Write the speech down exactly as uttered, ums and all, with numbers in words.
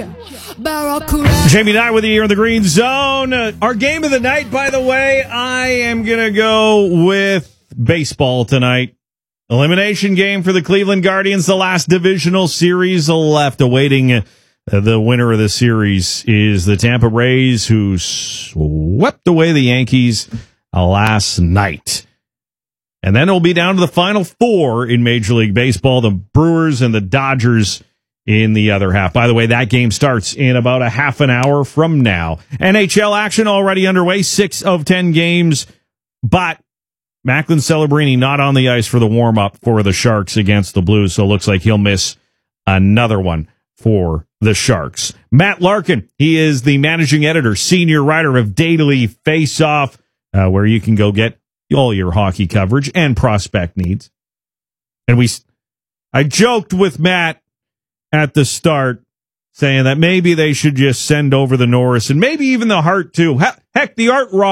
Jamie Nye with you here in the Green Zone. Uh, our game of the night, by the way, I am going to go with baseball tonight. Elimination game for the Cleveland Guardians, the last divisional series left. Awaiting uh, the winner of the series is the Tampa Rays, who swept away the Yankees uh, last night. And then it'll be down to the final four in Major League Baseball, the Brewers and the Dodgers in the other half. By the way, that game starts in about a half an hour from now. N H L action already underway, six of ten games, but Macklin Celebrini not on the ice for the warm-up for the Sharks against the Blues, so it looks like he'll miss another one for the Sharks. Matt Larkin, he is the managing editor, senior writer of Daily Face-Off, uh, where you can go get all your hockey coverage and prospect needs. And we, I joked with Matt at the start, saying that maybe they should just send over the Norris and maybe even the Hart too. Heck, the Art Ross